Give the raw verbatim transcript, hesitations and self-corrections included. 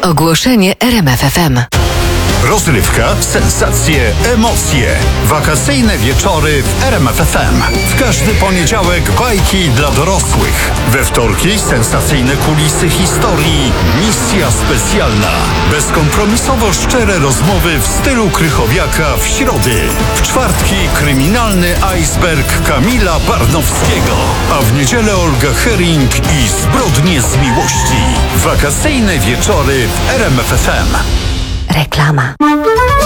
Ogłoszenie R M F F M. Rozrywka, sensacje, emocje. Wakacyjne wieczory w R M F F M. W każdy poniedziałek bajki dla dorosłych. We wtorki sensacyjne kulisy historii. Misja specjalna. Bezkompromisowo szczere rozmowy w stylu Krychowiaka w środy. W czwartki kryminalny iceberg Kamila Barnowskiego. A w niedzielę Olga Hering i Zbrodnie z miłości. Wakacyjne wieczory w R M F F M. Reklama.